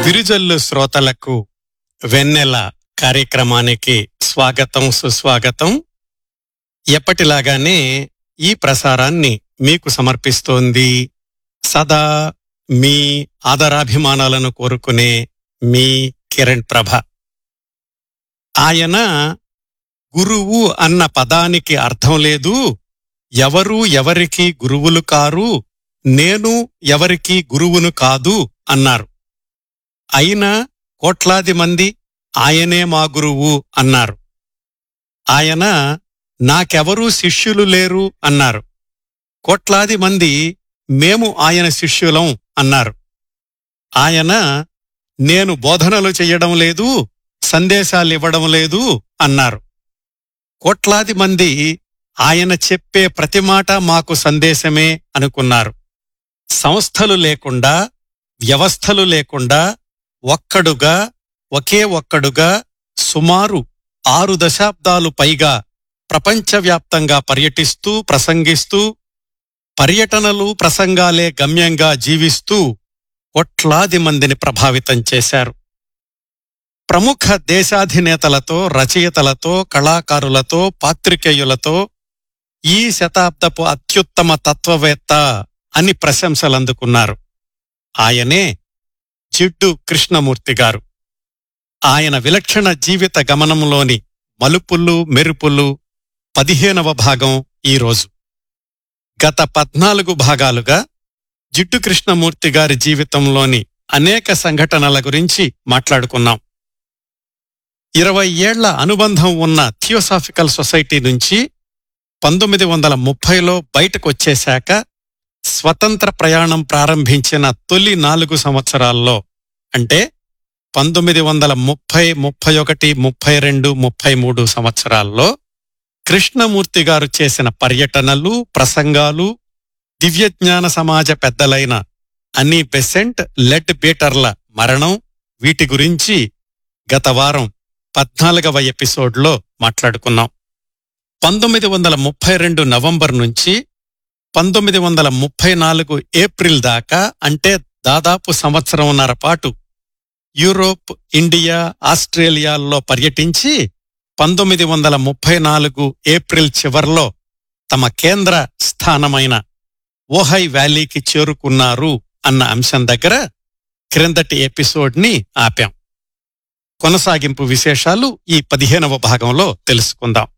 విరుజల్లు శ్రోతలకు వెన్నెల కార్యక్రమానికి స్వాగతం, సుస్వాగతం. ఎప్పటిలాగానే ఈ ప్రసారాన్ని మీకు సమర్పిస్తోంది సదా మీ ఆదరాభిమానాలను కోరుకునే మీ కిరణ్ ప్రభ. ఆయన గురువు అన్న పదానికి అర్థం లేదు, ఎవరూ ఎవరికి గురువులు కారు, నేను ఎవరికి గురువును కాదు అన్నారు. అయినా కోట్లాది మంది ఆయనే మా గురువు అన్నారు. ఆయన నాకెవరూ శిష్యులు లేరు అన్నారు. కోట్లాది మంది మేము ఆయన శిష్యులం అన్నారు. ఆయన నేను బోధనలు చెయ్యడం లేదు, సందేశాలివ్వడం లేదు అన్నారు. కోట్లాది మంది ఆయన చెప్పే ప్రతి మాట మాకు సందేశమే అనుకున్నారు. సంస్థలు లేకుండా, వ్యవస్థలు లేకుండా ఒకే ఒక్కడుగా సుమారు 6 దశాబ్దాలు పైగా ప్రపంచవ్యాప్తంగా పర్యటిస్తూ, ప్రసంగిస్తూ, పర్యటనలు ప్రసంగాలే గమ్యంగా జీవిస్తూ కోట్లాది మందిని ప్రభావితం చేశారు. ప్రముఖ దేశాధినేతలతో, రచయితలతో, కళాకారులతో, పాత్రికేయులతో ఈ శతాబ్దపు అత్యుత్తమ తత్వవేత్త అని ప్రశంసలందుకున్నారు. ఆయనే జిడ్డు కృష్ణమూర్తి గారు. ఆయన విలక్షణ జీవిత గమనంలోని మలుపులు, మెరుపులు 15వ భాగం ఈరోజు. గత 14 భాగాలుగా జిడ్డు కృష్ణమూర్తి గారి జీవితంలోని అనేక సంఘటనల గురించి మాట్లాడుకున్నాం. 20 ఏళ్ల అనుబంధం ఉన్న థియోసాఫికల్ సొసైటీ నుంచి 1930లో బయటకొచ్చేశాక స్వతంత్ర ప్రయాణం ప్రారంభించిన తొలి 4 సంవత్సరాల్లో, అంటే 1930, 31, 32, 33 సంవత్సరాల్లో కృష్ణమూర్తి గారు చేసిన పర్యటనలు, ప్రసంగాలు, దివ్యజ్ఞాన సమాజ పెద్దలైన అన్నీ బెసెంట్, లెడ్ బీటర్ల మరణం, వీటి గురించి గత వారం 14వ ఎపిసోడ్లో మాట్లాడుకున్నాం. 1932 నవంబర్ నుంచి 1934 ఏప్రిల్ దాకా, అంటే దాదాపు సంవత్సరంన్నర పాటు యూరోప్, ఇండియా, ఆస్ట్రేలియాల్లో పర్యటించి 1934 ఏప్రిల్ చివర్లో తమ కేంద్ర స్థానమైన ఓహై వ్యాలీకి చేరుకున్నారు అన్న అంశం దగ్గర క్రిందటి ఎపిసోడ్ని ఆపాం. కొనసాగింపు విశేషాలు ఈ 15వ భాగంలో తెలుసుకుందాం.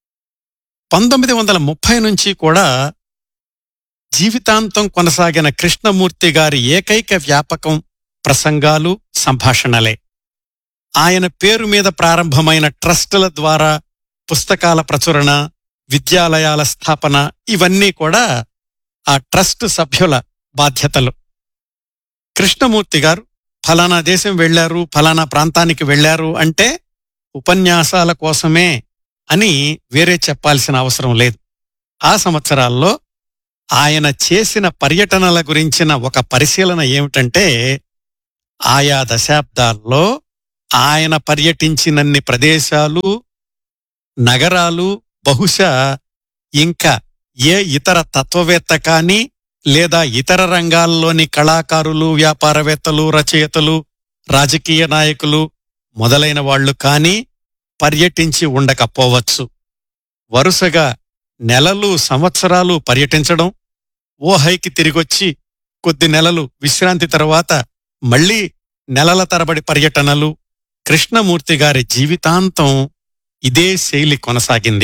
1930 నుంచి కూడా జీవితాంతం కొనసాగిన కృష్ణమూర్తి గారి ఏకైక వ్యాపకం ప్రసంగాలు, సంభాషణలే. ఆయన పేరు మీద ప్రారంభమైన ట్రస్టుల ద్వారా పుస్తకాల ప్రచురణ, విద్యాలయాల స్థాపన, ఇవన్నీ కూడా ఆ ట్రస్ట్ సభ్యుల బాధ్యతలు. కృష్ణమూర్తి గారు ఫలానా దేశం వెళ్లారు, ఫలానా ప్రాంతానికి వెళ్లారు అంటే ఉపన్యాసాల కోసమే అని వేరే చెప్పాల్సిన అవసరం లేదు. ఆ సంవత్సరాల్లో ఆయన చేసిన పర్యటనల గురించిన ఒక పరిశీలన ఏమిటంటే, ఆయా దశాబ్దాల్లో ఆయన పర్యటించినన్ని ప్రదేశాలు, నగరాలు బహుశా ఇంకా ఏ ఇతర తత్వవేత్త కానీ, లేదా ఇతర రంగాల్లోని కళాకారులు, వ్యాపారవేత్తలు, రచయితలు, రాజకీయ నాయకులు మొదలైన వాళ్లు కానీ పర్యటించి ఉండకపోవచ్చు. వరుసగా నెలలు, సంవత్సరాలు పర్యటించడం, ఓహైకి తిరిగొచ్చి కొద్ది నెలలు విశ్రాంతి తర్వాత మళ్లీ నెలల తరబడి పర్యటనలు, కృష్ణమూర్తి గారి జీవితాంతం ఇదే శైలి కొనసాగింది.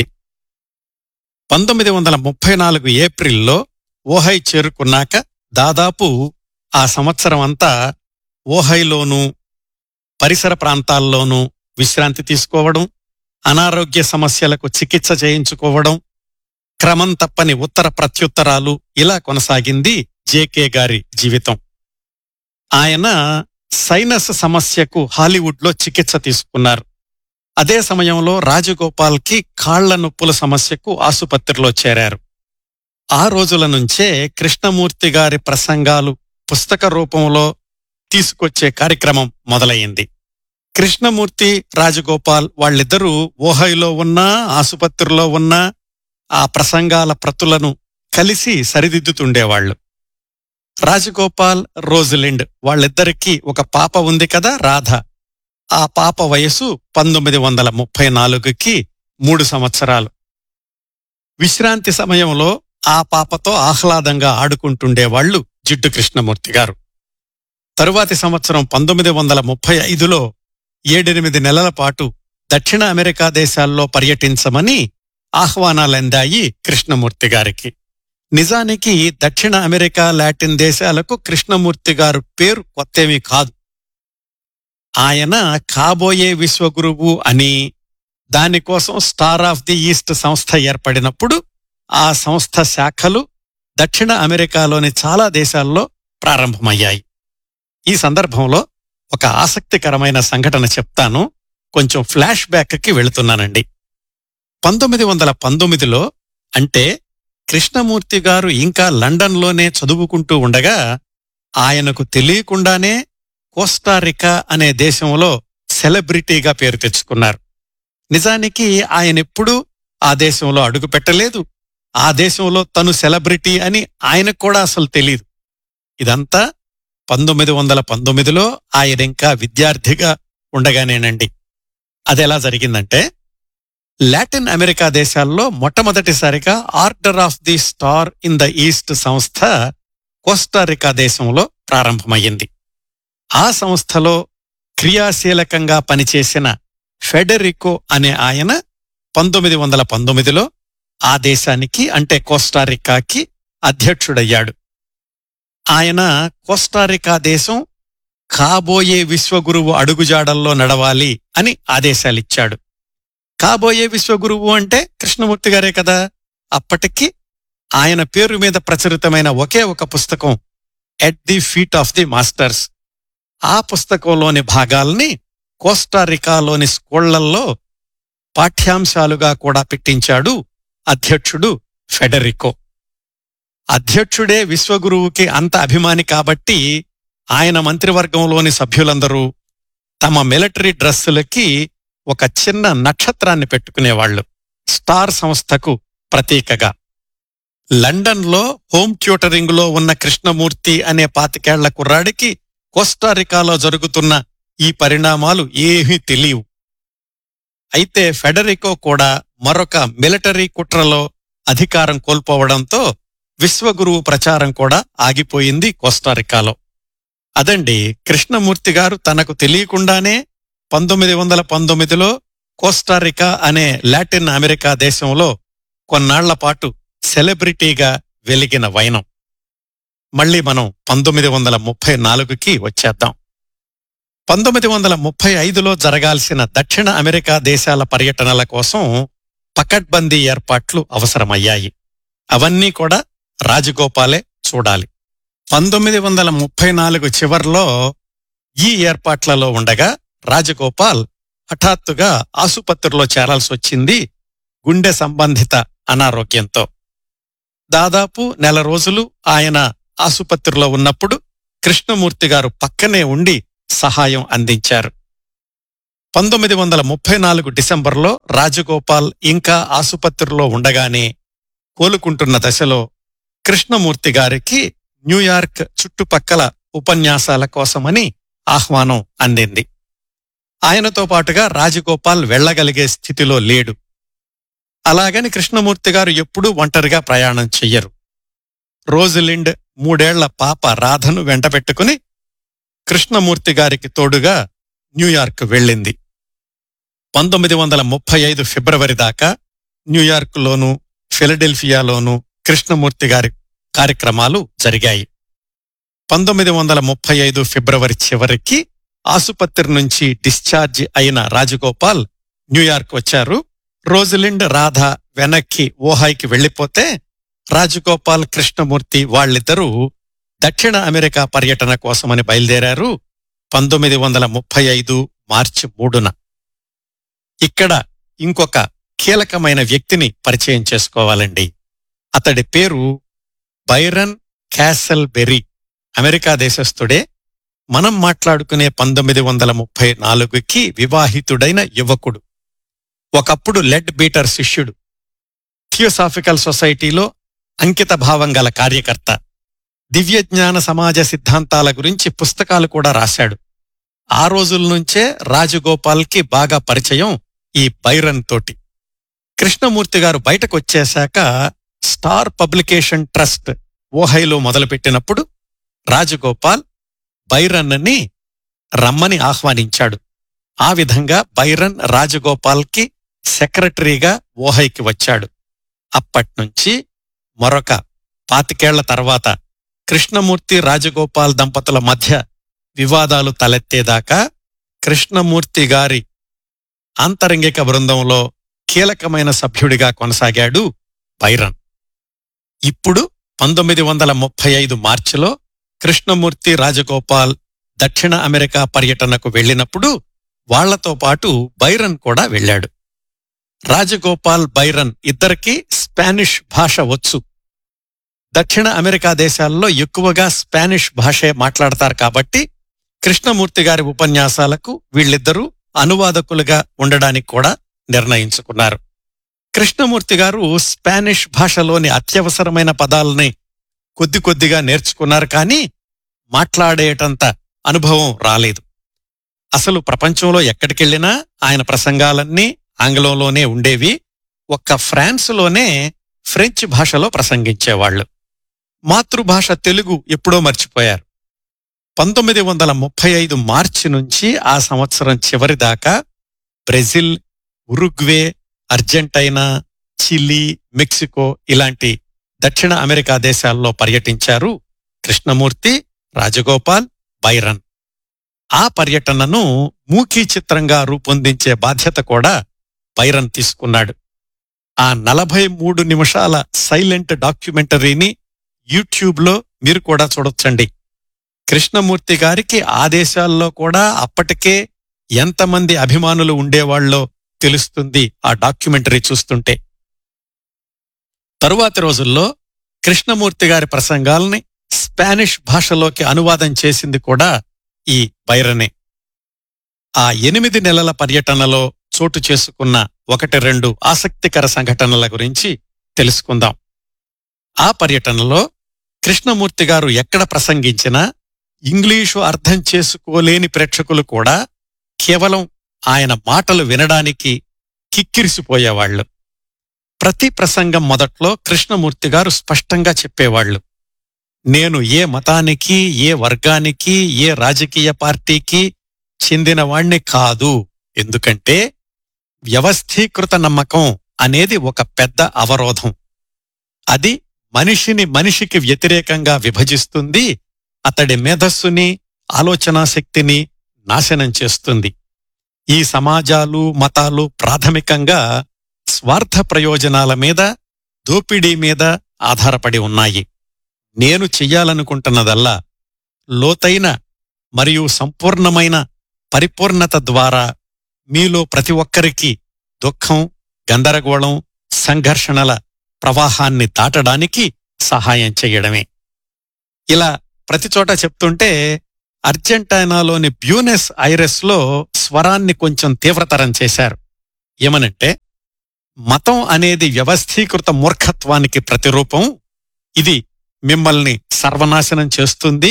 1934 ఏప్రిల్లో ఓహై చేరుకున్నాక దాదాపు ఆ సంవత్సరం అంతా ఓహైలోనూ పరిసర ప్రాంతాల్లోనూ విశ్రాంతి తీసుకోవడం, అనారోగ్య సమస్యలకు చికిత్స చేయించుకోవడం, క్రమం తప్పని ఉత్తర ప్రత్యుత్తరాలు, ఇలా కొనసాగింది జేకే గారి జీవితం. ఆయన సైనస్ సమస్యకు హాలీవుడ్లో చికిత్స తీసుకున్నారు. అదే సమయంలో రాజగోపాల్కి కాళ్ల నొప్పుల సమస్యకు ఆసుపత్రిలో చేరారు. ఆ రోజుల నుంచే కృష్ణమూర్తి గారి ప్రసంగాలు పుస్తక రూపంలో తీసుకొచ్చే కార్యక్రమం మొదలయ్యింది. కృష్ణమూర్తి, రాజగోపాల్ వాళ్ళిద్దరూ ఓహైలో ఉన్నా, ఆసుపత్రిలో ఉన్నా ఆ ప్రసంగాల ప్రతులను కలిసి సరిదిద్దుతుండేవాళ్లు. రాజగోపాల్, రోజిలిండ్ వాళ్ళిద్దరికీ ఒక పాప ఉంది కదా, రాధ. ఆ పాప వయసు 1934కి 3 సంవత్సరాలు. విశ్రాంతి సమయంలో ఆ పాపతో ఆహ్లాదంగా ఆడుకుంటుండేవాళ్లు జిడ్డు కృష్ణమూర్తి గారు. తరువాతి సంవత్సరం 1935లో 7-8 నెలల పాటు దక్షిణ అమెరికా దేశాల్లో పర్యటించమని ఆహ్వానాలందాయి కృష్ణమూర్తి గారికి. నిజానికి దక్షిణ అమెరికా, లాటిన్ దేశాలకు కృష్ణమూర్తి గారు పేరు కొత్తేమీ కాదు. ఆయన కాబోయే విశ్వగురువు అని, దానికోసం స్టార్ ఆఫ్ ది ఈస్ట్ సంస్థ ఏర్పడినప్పుడు ఆ సంస్థ శాఖలు దక్షిణ అమెరికాలోని చాలా దేశాల్లో ప్రారంభమయ్యాయి. ఈ సందర్భంలో ఒక ఆసక్తికరమైన సంఘటన చెప్తాను. కొంచెం ఫ్లాష్ బ్యాక్కి వెళుతున్నానండి. 1919లో, అంటే కృష్ణమూర్తి గారు ఇంకా లండన్లోనే చదువుకుంటూ ఉండగా, ఆయనకు తెలియకుండానే కోస్టారికా అనే దేశంలో సెలబ్రిటీగా పేరు తెచ్చుకున్నారు. నిజానికి ఆయనెప్పుడూ ఆ దేశంలో అడుగుపెట్టలేదు. ఆ దేశంలో తను సెలబ్రిటీ అని ఆయనకు కూడా అసలు తెలీదు. ఇదంతా 1919లో ఆయనింకా విద్యార్థిగా ఉండగానేనండి. అదెలా జరిగిందంటే, లాటిన్ అమెరికా దేశాల్లో మొట్టమొదటిసారిగా order of the star in the east సంస్థ కోస్టారికా దేశంలో ప్రారంభమయ్యింది. ఆ సంస్థలో క్రియాశీలకంగా పనిచేసిన ఫెడరికో అనే ఆయన 1919లో ఆ దేశానికి, అంటే కోస్టారికాకి అధ్యక్షుడయ్యాడు. ఆయన కోస్టారికా దేశం కాబోయే విశ్వగురువు అడుగుజాడల్లో నడవాలి అని ఆదేశాలిచ్చాడు. కాబోయే విశ్వగురువు అంటే కృష్ణమూర్తి గారే కదా. అప్పటికి ఆయన పేరు మీద ప్రచురితమైన ఒకే ఒక పుస్తకం at the feet of the masters. ఆ పుస్తకంలోని భాగాల్ని కోస్టారికాలోని స్కూళ్లల్లో పాఠ్యాంశాలుగా కూడా పెట్టించాడు అధ్యక్షుడు ఫెడరికో. అధ్యక్షుడే విశ్వగురువుకి అంత అభిమాని కాబట్టి ఆయన మంత్రివర్గంలోని సభ్యులందరూ తమ మిలిటరీ డ్రెస్సులకి ఒక చిన్న నక్షత్రాన్ని పెట్టుకునేవాళ్లు, స్టార్ సంస్థకు ప్రతీకగా. లండన్లో హోమ్ ట్యూటరింగ్లో ఉన్న కృష్ణమూర్తి అనే 25 ఏళ్ల కుర్రాడికి కోస్టారికాలో జరుగుతున్న ఈ పరిణామాలు ఏమీ తెలియవు. అయితే ఫెడరికో కూడా మరొక మిలిటరీ కుట్రలో అధికారం కోల్పోవడంతో విశ్వగురువు ప్రచారం కూడా ఆగిపోయింది కోస్టారికాలో. అదండి, కృష్ణమూర్తి గారు తనకు తెలియకుండానే 1919లో కోస్టారికా అనే లాటిన్ అమెరికా దేశంలో కొన్నాళ్లపాటు సెలబ్రిటీగా వెలిగిన వైనం. మళ్ళీ మనం 1934కి వచ్చేద్దాం. 1935లో జరగాల్సిన దక్షిణ అమెరికా దేశాల పర్యటనల కోసం పకడ్బందీ ఏర్పాట్లు అవసరమయ్యాయి. అవన్నీ కూడా రాజగోపాలే చూడాలి. 1934 చివర్లో ఈ ఏర్పాట్లలో ఉండగా రాజగోపాల్ హఠాత్తుగా ఆసుపత్రిలో చేరాల్సొచ్చింది గుండె సంబంధిత అనారోగ్యంతో. దాదాపు 1 నెల రోజులు ఆయన ఆసుపత్రిలో ఉన్నప్పుడు కృష్ణమూర్తి గారు పక్కనే ఉండి సహాయం అందించారు. 1934 డిసెంబర్లో రాజగోపాల్ ఇంకా ఆసుపత్రిలో ఉండగానే కోలుకుంటున్న దశలో కృష్ణమూర్తి గారికి న్యూయార్క్ చుట్టుపక్కల ఉపన్యాసాల కోసమని ఆహ్వానం అందింది. ఆయనతో పాటుగా రాజగోపాల్ వెళ్లగలిగే స్థితిలో లేడు. అలాగని కృష్ణమూర్తి గారు ఎప్పుడూ ఒంటరిగా ప్రయాణం చెయ్యరు. రోజిలిండ్ 3 ఏళ్ల పాప రాధను వెంటపెట్టుకుని కృష్ణమూర్తి గారికి తోడుగా న్యూయార్క్ వెళ్ళింది. 1935 ఫిబ్రవరి దాకా న్యూయార్క్లోనూ ఫిలడెల్ఫియాలోనూ కృష్ణమూర్తి గారి కార్యక్రమాలు జరిగాయి. 1935 ఫిబ్రవరి చివరికి ఆసుపత్రి నుంచి డిశ్చార్జి అయిన రాజగోపాల్ న్యూయార్క్ వచ్చారు. రోజిలిండ్, రాధ వెనక్కి ఓహాయికి వెళ్లిపోతే రాజగోపాల్, కృష్ణమూర్తి వాళ్ళిద్దరూ దక్షిణ అమెరికా పర్యటన కోసమని బయలుదేరారు 1935 మార్చి 3న. ఇక్కడ ఇంకొక కీలకమైన వ్యక్తిని పరిచయం చేసుకోవాలండి. అతడి పేరు బైరన్ క్యాసెల్బెరీ. అమెరికా దేశస్థుడే. మనం మాట్లాడుకునే 1934కి వివాహితుడైన యువకుడు. ఒకప్పుడు లెడ్ బీటర్ శిష్యుడు. థియోసాఫికల్ సొసైటీలో అంకిత భావం గల కార్యకర్త. దివ్యజ్ఞాన సమాజ సిద్ధాంతాల గురించి పుస్తకాలు కూడా రాశాడు. ఆ రోజుల నుంచే రాజగోపాల్కి బాగా పరిచయం ఈ బైరన్ తోటి. కృష్ణమూర్తి గారు బయటకొచ్చేశాక స్టార్ పబ్లికేషన్ ట్రస్ట్ ఓహైలో మొదలుపెట్టినప్పుడు రాజగోపాల్ బైరన్ని రమ్మని ఆహ్వానించాడు. ఆ విధంగా బైరన్ రాజగోపాల్కి సెక్రటరీగా ఓహైకి వచ్చాడు. అప్పట్నుంచి మరొక 25 తర్వాత కృష్ణమూర్తి రాజగోపాల్ దంపతుల మధ్య వివాదాలు తలెత్తేదాకా కృష్ణమూర్తి గారి ఆంతరంగిక బృందంలో కీలకమైన సభ్యుడిగా కొనసాగాడు బైరన్. ఇప్పుడు 1935 మార్చిలో కృష్ణమూర్తి రాజగోపాల్ దక్షిణ అమెరికా పర్యటనకు వెళ్లినప్పుడు వాళ్లతో పాటు బైరన్ కూడా వెళ్ళాడు. రాజగోపాల్, బైరన్ ఇద్దరికీ స్పానిష్ భాష వచ్చు. దక్షిణ అమెరికా దేశాల్లో ఎక్కువగా స్పానిష్ భాషే మాట్లాడతారు కాబట్టి కృష్ణమూర్తి గారి ఉపన్యాసాలకు వీళ్ళిద్దరూ అనువాదకులుగా ఉండడానికి కూడా నిర్ణయించుకున్నారు. కృష్ణమూర్తి గారు స్పానిష్ భాషలోని అత్యవసరమైన పదాలని కొద్ది కొద్దిగా నేర్చుకున్నారు, కానీ మాట్లాడేటంత అనుభవం రాలేదు. అసలు ప్రపంచంలో ఎక్కడికెళ్లినా ఆయన ప్రసంగాలన్నీ ఆంగ్లంలోనే ఉండేవి. ఒక్క ఫ్రాన్స్లోనే ఫ్రెంచ్ భాషలో ప్రసంగించేవాళ్లు. మాతృభాష తెలుగు ఎప్పుడో మర్చిపోయారు. 1935 మార్చి నుంచి ఆ సంవత్సరం చివరిదాకా Brazil, Uruguay, Argentina, Chile, Mexico ఇలాంటి దక్షిణ అమెరికా దేశాల్లో పర్యటించారు కృష్ణమూర్తి, రాజగోపాల్, బైరన్. ఆ పర్యటనను మూకీ చిత్రంగా రూపొందించే బాధ్యత కూడా బైరన్ తీసుకున్నాడు. ఆ 43 నిమిషాల సైలెంట్ డాక్యుమెంటరీని యూట్యూబ్లో మీరు కూడా చూడొచ్చండి. కృష్ణమూర్తి గారికి ఆ దేశాల్లో కూడా అప్పటికే ఎంతమంది అభిమానులు ఉండేవాళ్ళో తెలుస్తుంది ఆ డాక్యుమెంటరీ చూస్తుంటే. తరువాతి రోజుల్లో కృష్ణమూర్తి గారి ప్రసంగాల్ని స్పానిష్ భాషలోకి అనువాదం చేసింది కూడా ఈ బైరనే. ఆ 8 నెలల పర్యటనలో చోటు చేసుకున్న 1-2 ఆసక్తికర సంఘటనల గురించి తెలుసుకుందాం. ఆ పర్యటనలో కృష్ణమూర్తి గారు ఎక్కడ ప్రసంగించినా ఇంగ్లీషు అర్థం చేసుకోలేని ప్రేక్షకులు కూడా కేవలం ఆయన మాటలు వినడానికి కిక్కిరిసిపోయేవాళ్లు. ప్రతి ప్రసంగం మొదట్లో కృష్ణమూర్తి గారు స్పష్టంగా చెప్పేవాళ్లు, నేను ఏ మతానికి, ఏ వర్గానికి, ఏ రాజకీయ పార్టీకి చెందినవాణ్ణి కాదు. ఎందుకంటే వ్యవస్థీకృత నమ్మకం అనేది ఒక పెద్ద అవరోధం. అది మనిషిని మనిషికి వ్యతిరేకంగా విభజిస్తుంది, అతడి మేధస్సుని, ఆలోచనా శక్తిని నాశనం చేస్తుంది. ఈ సమాజాలు, మతాలు ప్రాథమికంగా స్వార్థ ప్రయోజనాల మీద, దోపిడీ మీద ఆధారపడి ఉన్నాయి. నేను చెయ్యాలనుకుంటున్నదల్లా లోతైన మరియు సంపూర్ణమైన పరిపూర్ణత ద్వారా మీలో ప్రతి ఒక్కరికి దుఃఖం, గందరగోళం, సంఘర్షణల ప్రవాహాన్ని దాటడానికి సహాయం చెయ్యడమే. ఇలా ప్రతిచోట చెప్తుంటే అర్జెంటైనాలోని బ్యూనెస్ ఐరెస్లో స్వరాన్ని కొంచెం తీవ్రతరం చేశారు. ఏమనంటే, మతం అనేది వ్యవస్థీకృత మూర్ఖత్వానికి ప్రతిరూపం. ఇది మిమ్మల్ని సర్వనాశనం చేస్తుంది.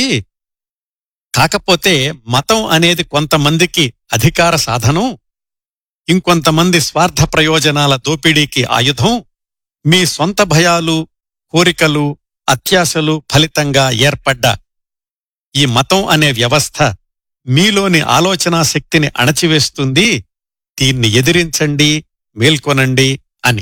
కాకపోతే మతం అనేది కొంతమందికి అధికార సాధనం, ఇంకొంతమంది స్వార్థ ప్రయోజనాల దోపిడీకి ఆయుధం. మీ సొంత భయాలు, కోరికలు, అత్యాశలు ఫలితంగా ఏర్పడ్డ ఈ మతం అనే వ్యవస్థ మీలోని ఆలోచనా శక్తిని అణచివేస్తుంది. దీన్ని ఎదిరించండి, మేల్కొనండి అని.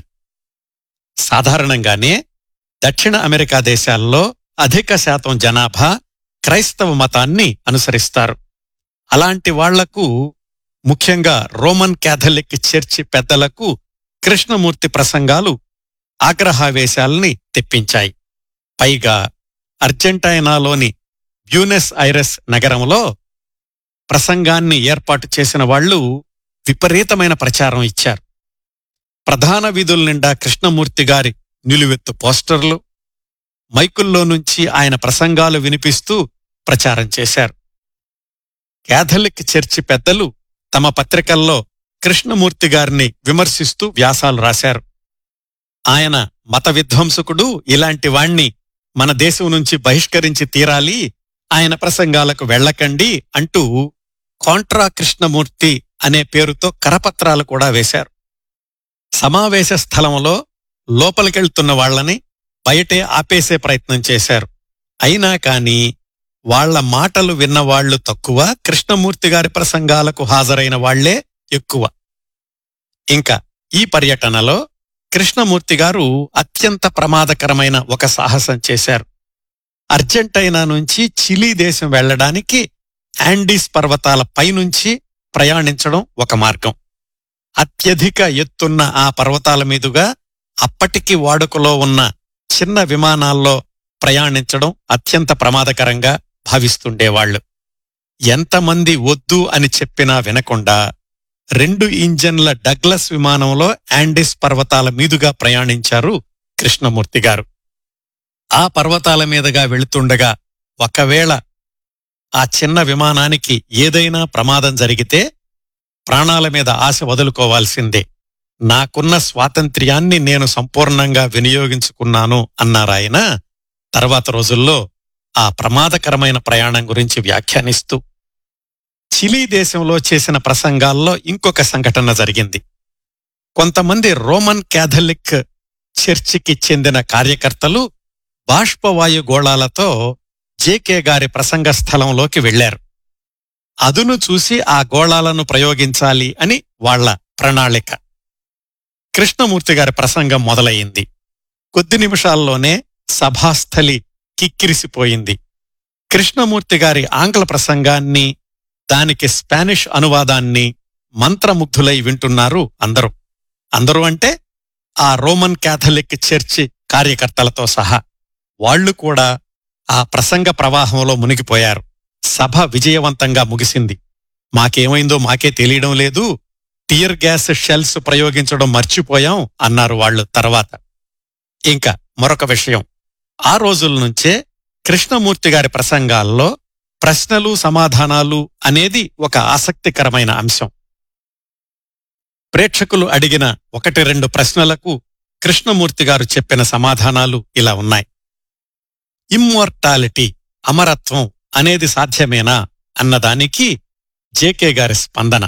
సాధారణంగానే దక్షిణ అమెరికా దేశాల్లో అధిక శాతం జనాభా క్రైస్తవ మతాన్ని అనుసరిస్తారు. అలాంటి వాళ్లకు, ముఖ్యంగా రోమన్ క్యాథలిక్ చర్చి పెద్దలకు కృష్ణమూర్తి ప్రసంగాలు ఆగ్రహావేశాల్ని తెప్పించాయి. పైగా అర్జెంటైనాలోని బ్యూనెస్ ఐరెస్ నగరంలో ప్రసంగాన్ని ఏర్పాటు చేసిన వాళ్లు విపరీతమైన ప్రచారం ఇచ్చారు. ప్రధాన వీధుల నిండా కృష్ణమూర్తి గారి నిలువెత్తు పోస్టర్లు, మైకుల్లో నుంచి ఆయన ప్రసంగాలు వినిపిస్తూ ప్రచారం చేశారు. క్యాథలిక్ చర్చి పెద్దలు తమ పత్రికల్లో కృష్ణమూర్తి గారిని విమర్శిస్తూ వ్యాసాలు రాశారు. ఆయన మత విధ్వంసకుడు, ఇలాంటి వాణ్ణి మన దేశం నుంచి బహిష్కరించి తీరాలి, ఆయన ప్రసంగాలకు వెళ్ళకండి అంటూ కాంట్రా కృష్ణమూర్తి అనే పేరుతో కరపత్రాలు కూడా వేశారు. సమావేశ స్థలంలో లోపలికెళ్తున్న వాళ్లని బయటే ఆపేసే ప్రయత్నం చేశారు. అయినా కాని వాళ్ల మాటలు విన్నవాళ్లు తక్కువ, కృష్ణమూర్తి గారి ప్రసంగాలకు హాజరైన వాళ్లే ఎక్కువ. ఇంకా ఈ పర్యటనలో కృష్ణమూర్తి గారు అత్యంత ప్రమాదకరమైన ఒక సాహసం చేశారు. అర్జెంటైనా నుంచి చిలీ దేశం వెళ్లడానికి యాండీస్ పర్వతాల పైనుంచి ప్రయాణించడం ఒక మార్గం. అత్యధిక ఎత్తున్న ఆ పర్వతాల మీదుగా అప్పటికి వాడుకలో ఉన్న చిన్న విమానాల్లో ప్రయాణించడం అత్యంత ప్రమాదకరంగా భావిస్తుండేవాళ్లు. ఎంతమంది వద్దు అని చెప్పినా వినకుండా 2 ఇంజన్ల డగ్లస్ విమానంలో యాండీస్ పర్వతాల మీదుగా ప్రయాణించారు కృష్ణమూర్తి గారు. ఆ పర్వతాల మీదుగా వెళుతుండగా ఒకవేళ ఆ చిన్న విమానానికి ఏదైనా ప్రమాదం జరిగితే ప్రాణాల మీద ఆశ వదులుకోవాల్సిందే. నాకున్న స్వాతంత్ర్యాన్ని నేను సంపూర్ణంగా వినియోగించుకున్నాను అన్నారాయన. తర్వాత రోజుల్లో ఆ ప్రమాదకరమైన ప్రయాణం గురించి వ్యాఖ్యానిస్తూ, చిలీ దేశంలో చేసిన ప్రసంగాల్లో ఇంకొక సంఘటన జరిగింది. కొంతమంది రోమన్ క్యాథలిక్ చర్చికి చెందిన కార్యకర్తలు బాష్పవాయు గోళాలతో జేకే గారి ప్రసంగ స్థలంలోకి వెళ్లారు. అదును చూసి ఆ గోళాలను ప్రయోగించాలి అని వాళ్ల ప్రణాళిక. కృష్ణమూర్తి గారి ప్రసంగం మొదలయింది. కొద్ది నిమిషాల్లోనే సభాస్థలి కిక్కిరిసిపోయింది. కృష్ణమూర్తి గారి ఆంగ్ల ప్రసంగాన్ని, దానికి స్పానిష్ అనువాదాన్ని మంత్రముగ్ధులై వింటున్నారు అందరూ. అందరూ అంటే ఆ రోమన్ క్యాథలిక్ చర్చి కార్యకర్తలతో సహా. వాళ్లు కూడా ఆ ప్రసంగ ప్రవాహంలో మునిగిపోయారు. సభ విజయవంతంగా ముగిసింది. మాకేమైందో మాకే తెలియడం లేదు, టియర్ గ్యాస్ షెల్స్ ప్రయోగించడం మర్చిపోయాం అన్నారు వాళ్లు తర్వాత. ఇంకా మరొక విషయం, ఆ రోజుల నుంచే కృష్ణమూర్తి గారి ప్రసంగాల్లో ప్రశ్నలు సమాధానాలు అనేది ఒక ఆసక్తికరమైన అంశం. ప్రేక్షకులు అడిగిన 1-2 ప్రశ్నలకు కృష్ణమూర్తి గారు చెప్పిన సమాధానాలు ఇలా ఉన్నాయి. ఇమ్మోర్టాలిటీ, అమరత్వం అనేది సాధ్యమేనా అన్నదానికి జేకే గారి స్పందన,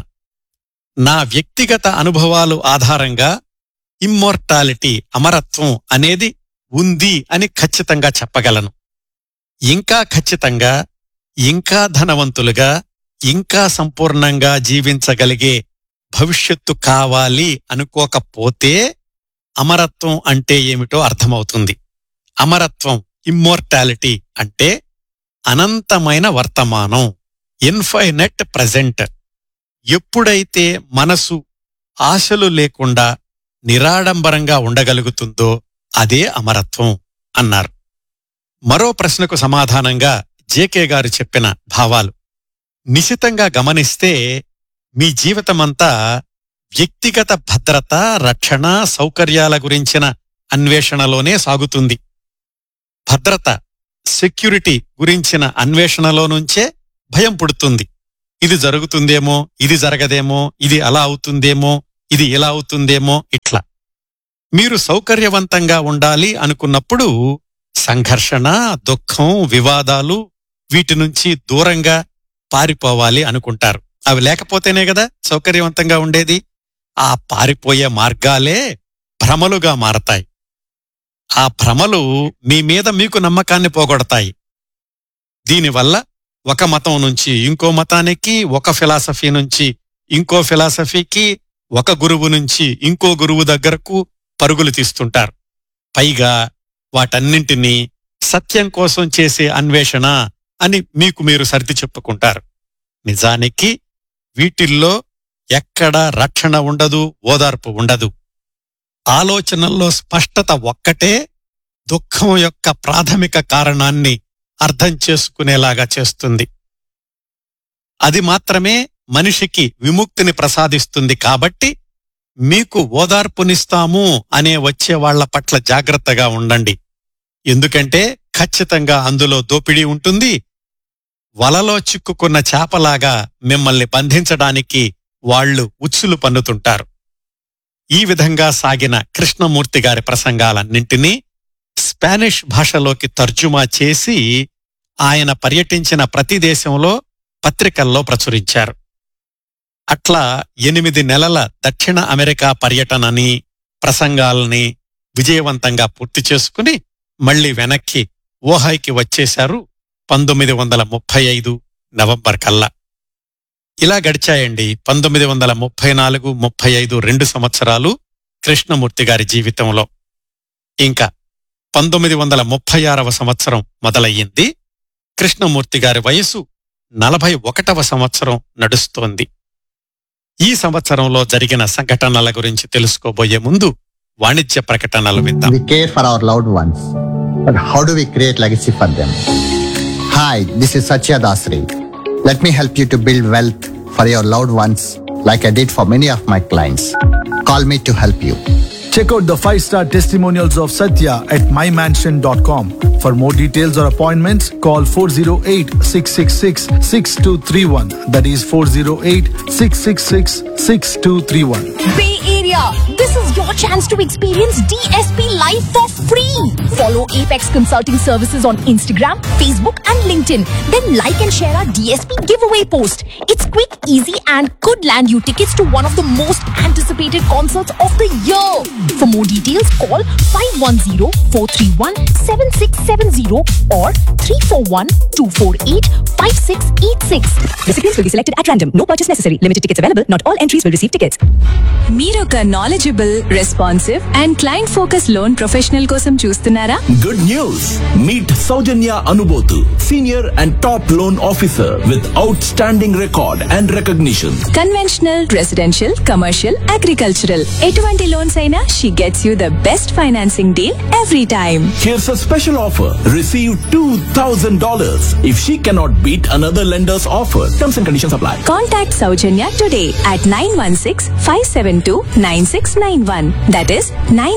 నా వ్యక్తిగత అనుభవాలు ఆధారంగా ఇమ్మోర్టాలిటీ, అమరత్వం అనేది ఉంది అని ఖచ్చితంగా చెప్పగలను. ఇంకా ఖచ్చితంగా, ఇంకా ధనవంతులుగా, ఇంకా సంపూర్ణంగా జీవించగలిగే భవిష్యత్తు కావాలి అనుకోకపోతే అమరత్వం అంటే ఏమిటో అర్థమవుతుంది. అమరత్వం, ఇమ్మోర్టాలిటీ అంటే అనంతమైన వర్తమానం, ఇన్ఫైనెట్ ప్రజెంట్. ఎప్పుడైతే మనసు ఆశలు లేకుండా నిరాడంబరంగా ఉండగలుగుతుందో అదే అమరత్వం అన్నారు. మరో ప్రశ్నకు సమాధానంగా జేకే గారు చెప్పిన భావాలు నిశితంగా గమనిస్తే మీ జీవితమంతా వ్యక్తిగత భద్రత, రక్షణ, సౌకర్యాల గురించిన అన్వేషణలోనే సాగుతుంది. భద్రత, సెక్యూరిటీ గురించిన అన్వేషణలో నుంచే భయం పుడుతుంది. ఇది జరుగుతుందేమో, ఇది జరగదేమో, ఇది అలా అవుతుందేమో, ఇది ఇలా అవుతుందేమో, ఇట్లా. మీరు సౌకర్యవంతంగా ఉండాలి అనుకున్నప్పుడు సంఘర్షణ, దుఃఖం, వివాదాలు, వీటి నుంచి దూరంగా పారిపోవాలి అనుకుంటారు. అవి లేకపోతేనే కదా సౌకర్యవంతంగా ఉండేది. ఆ పారిపోయే మార్గాలే భ్రమలుగా మారతాయి. ఆ భ్రమలు మీ మీద మీకు నమ్మకాన్ని పోగొడతాయి. దీనివల్ల ఒక మతం నుంచి ఇంకో మతానికి, ఒక ఫిలాసఫీ నుంచి ఇంకో ఫిలాసఫీకి, ఒక గురువు నుంచి ఇంకో గురువు దగ్గరకు పరుగులు తీస్తుంటారు. పైగా వాటన్నింటినీ సత్యం కోసం చేసే అన్వేషణ అని మీకు మీరు సర్ది చెప్పుకుంటారు. నిజానికి వీటిల్లో ఎక్కడా రక్షణ ఉండదు, ఓదార్పు ఉండదు. ఆలోచనల్లో స్పష్టత ఒక్కటే దుఃఖం యొక్క ప్రాథమిక కారణాన్ని అర్థం చేసుకునేలాగా చేస్తుంది. అది మాత్రమే మనిషికి విముక్తిని ప్రసాదిస్తుంది. కాబట్టి మీకు ఓదార్పునిస్తాము అనే వచ్చేవాళ్ల పట్ల జాగ్రత్తగా ఉండండి. ఎందుకంటే ఖచ్చితంగా అందులో దోపిడీ ఉంటుంది. వలలో చిక్కుకున్న చేపలాగా మిమ్మల్ని బంధించడానికి వాళ్లు ఉచ్చులు పన్నుతుంటారు. ఈ విధంగా సాగిన కృష్ణమూర్తి గారి ప్రసంగాలన్నింటినీ స్పానిష్ భాషలోకి తర్జుమా చేసి ఆయన పర్యటించిన ప్రతి దేశంలో పత్రికల్లో ప్రచురించారు. అట్లా 8 నెలల దక్షిణ అమెరికా పర్యటనని, ప్రసంగాల్ని విజయవంతంగా పూర్తి చేసుకుని మళ్లీ వెనక్కి ఓహాయ్కి వచ్చేశారు 1935 నవంబర్ కల్లా. ఇలా గడిచాయండి 1934-35 2 సంవత్సరాలు కృష్ణమూర్తి గారి జీవితంలో. ఇంకా 1936వ సంవత్సరం మొదలయ్యింది. కృష్ణమూర్తి గారి వయసు 41వ సంవత్సరం నడుస్తోంది. ఈ సంవత్సరంలో జరిగిన సంఘటనల గురించి తెలుసుకోబోయే ముందు వాణిజ్య ప్రకటనలు విందాం. We care for our loved ones, but how do we create legacy for them? Hi, this is Satya Dasri. Let me help you to build wealth for your loved ones like I did for many of my clients. Call me to help you. Check out the 5-star testimonials of Satya at mymansion.com. For more details or appointments, call 408-666-6231. That is 408-666-6231. Bay Area, this is your chance to experience DSP live for free. Follow Apex Consulting Services on Instagram, Facebook and LinkedIn. Then like and share our DSP giveaway post. It's quick, easy and could land you tickets to one of the most anticipated concerts of the year. For more details, call 510-431-7670 or 341-248-5686. Recipients will be selected at random. No purchase necessary. Limited tickets available. Not all entries will receive tickets. మీరొక knowledgeable, responsive and client focus loan professional కోసం చూస్తున్నారా? Good news! Meet Saujanya Anubotu, Senior and Top Loan Officer with outstanding record and recognition. Conventional, residential, commercial, agricultural ఎటువంటి loans అయినా she gets you the best financing deal every time. Here's a special offer. Receive $2,000 if she cannot beat another lender's offer. Terms and conditions apply. Contact Saujanya today at 916-572-9691. That is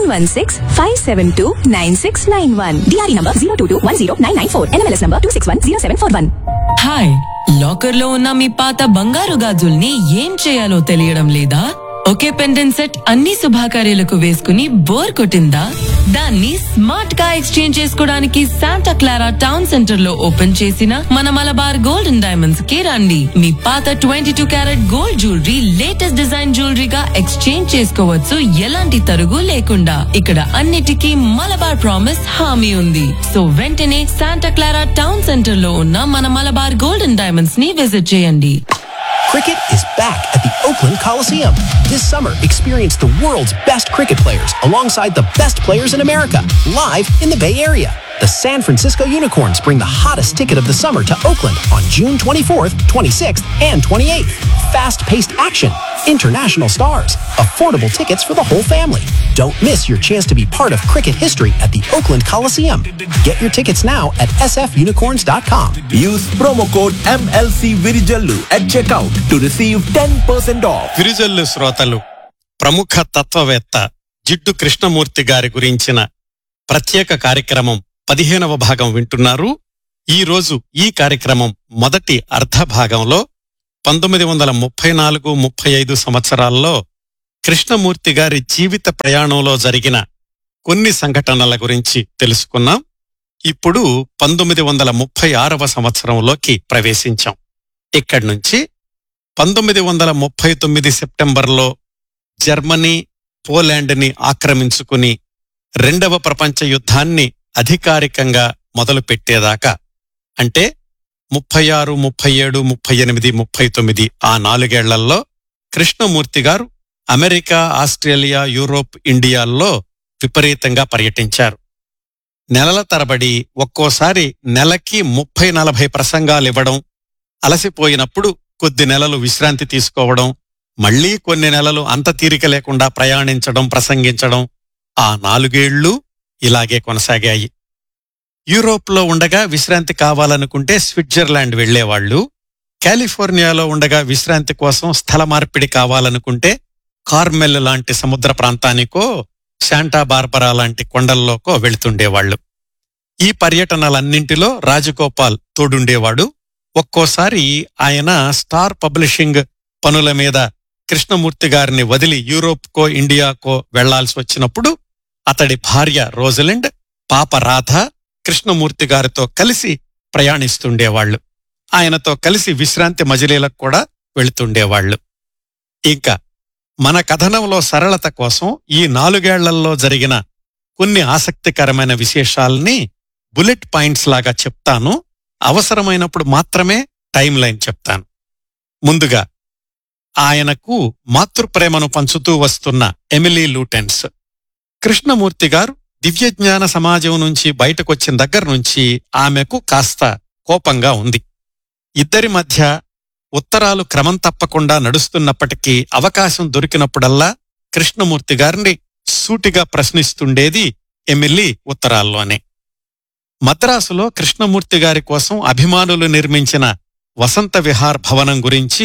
916-572-9691. DRE number 022-10994. NMLS number 2610741. Hi, locker లో ఉన్న మీ పాత బంగారు గాజుల్ని ఏం చేయాలో తెలియడం లేదా? ఒకే pendant set అన్ని శుభాకార్యాలకు వేసుకుని బోర్ కొట్టిందా? దాన్ని స్మార్ట్ గా ఎక్స్చేంజ్ చేసుకోవడానికి శాంటా క్లారా టౌన్ సెంటర్ లో ఓపెన్ చేసిన మన మలబార్ గోల్డ్ అండ్ డైమండ్స్ కి రండి. మీ పాత 22 carat gold jewellery latest design జ్యువెలరీగా exchange చేసుకోవచ్చు, ఎలాంటి తరుగు లేకుండా. ఇక్కడ అన్నిటికీ మలబార్ ప్రామిస్ హామీ ఉంది. సో వెంటనే శాంటా క్లారా టౌన్ సెంటర్ లో ఉన్న మన మలబార్ గోల్డ్ అండ్ డైమండ్స్ ని విజిట్ చేయండి. Cricket is back at the Oakland Coliseum. This summer, experience the world's best cricket players alongside the best players in America, live in the Bay Area. The San Francisco Unicorns bring the hottest ticket of the summer to Oakland on June 24th, 26th, and 28th. Fast-paced action, international stars, affordable tickets for the whole family. Don't miss your chance to be part of cricket history at the Oakland Coliseum. Get your tickets now at sfunicorns.com. Use promo code MLC Virijallu at checkout to receive 10% off. Virijallu శ్రోతలు, ప్రముఖ తత్వవేత్త జిడ్డు కృష్ణమూర్తి గారి గురించిన ప్రత్యేక కార్యక్రమం 15వ భాగం వింటున్నారు. ఈ రోజు ఈ కార్యక్రమం మొదటి అర్ధ భాగంలో 1934-35 సంవత్సరాల్లో కృష్ణమూర్తి గారి జీవిత ప్రయాణంలో జరిగిన కొన్ని సంఘటనల గురించి తెలుసుకున్నాం. ఇప్పుడు 1936వ సంవత్సరంలోకి ప్రవేశించాం. ఇక్కడి నుంచి 1939 సెప్టెంబర్లో జర్మనీ పోలాండ్ని ఆక్రమించుకుని రెండవ ప్రపంచ యుద్ధాన్ని అధికారికంగా మొదలుపెట్టేదాకా, అంటే 36, 37, 38, 39 ఆ 4 ఏళ్లలో కృష్ణమూర్తి గారు అమెరికా, ఆస్ట్రేలియా, యూరోప్, ఇండియాల్లో విపరీతంగా పర్యటించారు. నెలల తరబడి, ఒక్కోసారి నెలకి 30-40 ప్రసంగాలివ్వడం, అలసిపోయినప్పుడు కొద్ది నెలలు విశ్రాంతి తీసుకోవడం, మళ్లీ కొన్ని నెలలు అంత తీరిక లేకుండా ప్రయాణించడం, ప్రసంగించడం, ఆ 4 ఏళ్లు ఇలాగే కొనసాగాయి. యూరోప్లో ఉండగా విశ్రాంతి కావాలనుకుంటే స్విట్జర్లాండ్ వెళ్లేవాళ్లు, కాలిఫోర్నియాలో ఉండగా విశ్రాంతి కోసం స్థల మార్పిడి కావాలనుకుంటే కార్మెల్ లాంటి సముద్ర ప్రాంతానికో, శాంటా బార్బరా లాంటి కొండల్లోకో వెళుతుండేవాళ్లు. ఈ పర్యటనలన్నింటిలో రాజగోపాల్ తోడుండేవాడు. ఒక్కోసారి ఆయన స్టార్ పబ్లిషింగ్ పనుల మీద కృష్ణమూర్తి గారిని వదిలి యూరోప్కో, ఇండియాకో వెళ్లాల్సి వచ్చినప్పుడు అతడి భార్య రోజలిండ్ పాప రాధ కృష్ణమూర్తి గారితో కలిసి ప్రయాణిస్తుండేవాళ్లు. ఆయనతో కలిసి విశ్రాంతి మజిలీలకు కూడా వెళుతుండేవాళ్లు. ఇంకా మన కథనంలో సరళత కోసం ఈ 4 ఏళ్లలో జరిగిన కొన్ని ఆసక్తికరమైన విశేషాల్ని బుల్లెట్ పాయింట్స్ లాగా చెప్తాను. అవసరమైనప్పుడు మాత్రమే టైం లైన్ చెప్తాను. ముందుగా ఆయనకు మాతృప్రేమను పంచుతూ వస్తున్న ఎమిలీ లూటెన్స్. కృష్ణమూర్తి గారు దివ్యజ్ఞాన సమాజం నుంచి బయటకొచ్చిన దగ్గర నుంచి ఆమెకు కాస్త కోపంగా ఉంది. ఇద్దరి మధ్య ఉత్తరాలు క్రమం తప్పకుండా నడుస్తున్నప్పటికీ అవకాశం దొరికినప్పుడల్లా కృష్ణమూర్తి గారిని సూటిగా ప్రశ్నిస్తుండేది ఎమిలీ ఉత్తరాల్లోనే. మద్రాసులో కృష్ణమూర్తి గారి కోసం అభిమానులు నిర్మించిన వసంత విహార్ భవనం గురించి,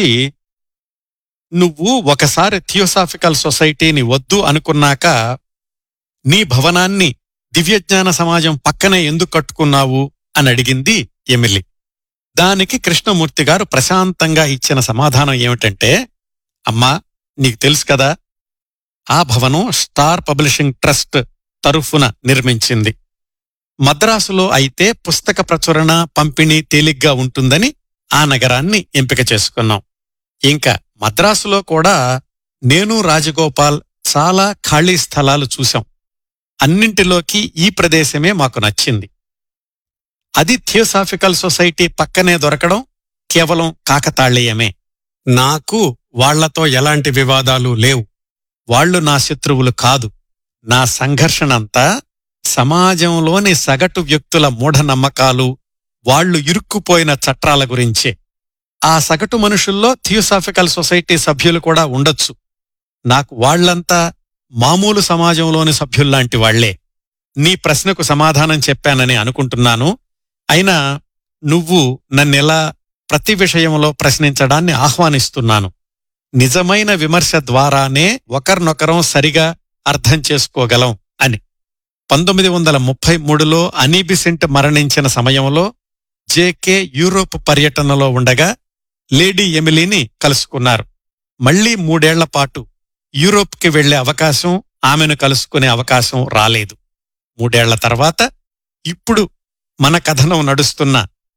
నువ్వు ఒకసారి థియోసాఫికల్ సొసైటీని వద్దు అనుకున్నాక నీ భవనాన్ని దివ్యజ్ఞాన సమాజం పక్కనే ఎందుకు కట్టుకున్నావు అని అడిగింది ఎమిలీ. దానికి కృష్ణమూర్తి గారు ప్రశాంతంగా ఇచ్చిన సమాధానం ఏమిటంటే, అమ్మా నీకు తెలుసు కదా, ఆ భవనం స్టార్ పబ్లిషింగ్ ట్రస్ట్ తరఫున నిర్మించింది. మద్రాసులో అయితే పుస్తక ప్రచురణ పంపిణీ తేలిగ్గా ఉంటుందని ఆ నగరాన్ని ఎంపిక చేసుకున్నాం. ఇంకా మద్రాసులో కూడా నేను రాజగోపాల్ చాలా ఖాళీ స్థలాలు చూశాం. అన్నింటిలోకి ఈ ప్రదేశమే మాకు నచ్చింది. అది థియోసాఫికల్ సొసైటీ పక్కనే దొరకడం కేవలం కాకతాళీయమే. నాకు వాళ్లతో ఎలాంటి వివాదాలు లేవు. వాళ్లు నా శత్రువులు కాదు. నా సంఘర్షణంతా సమాజంలోని సగటు వ్యక్తుల మూఢనమ్మకాలు, వాళ్లు ఇరుక్కుపోయిన చట్టాల గురించే. ఆ సగటు మనుషుల్లో థియోసాఫికల్ సొసైటీ సభ్యులు కూడా ఉండొచ్చు. నాకు వాళ్లంతా మామూలు సమాజంలోని సభ్యుల్లాంటి వాళ్లే. నీ ప్రశ్నకు సమాధానం చెప్పానని అనుకుంటున్నాను. అయినా నువ్వు నన్నెలా ప్రతి విషయంలో ప్రశ్నించడాన్ని ఆహ్వానిస్తున్నాను. నిజమైన విమర్శ ద్వారానే ఒకరినొకరం సరిగా అర్థం చేసుకోగలం అని. 1933లో అనీబిసెంట్ మరణించిన సమయంలో జేకే యూరోప్ పర్యటనలో ఉండగా లేడీ ఎమిలీని కలుసుకున్నారు. మళ్లీ 3 ఏళ్ల పాటు యూరోప్కి వెళ్లే అవకాశం, ఆమెను కలుసుకునే అవకాశం రాలేదు. 3 ఏళ్ల తర్వాత ఇప్పుడు మన కథనం నడుస్తున్న